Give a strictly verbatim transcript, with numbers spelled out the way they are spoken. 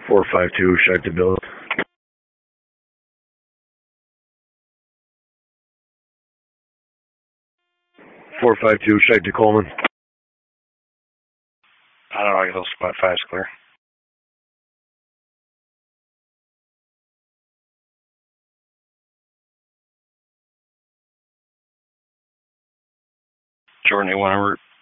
four five two, shite to build. four five two, shite to Coleman. I don't know, I guess spot five's clear. Jordan, you want to route?